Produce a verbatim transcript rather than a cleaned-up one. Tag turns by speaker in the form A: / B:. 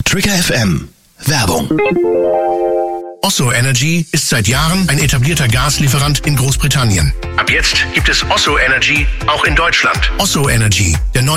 A: Trigger F M. Werbung.
B: Osso Energy ist seit Jahren ein etablierter Gaslieferant in Großbritannien. Ab jetzt gibt es Osso Energy auch in Deutschland. Osso Energy, der neue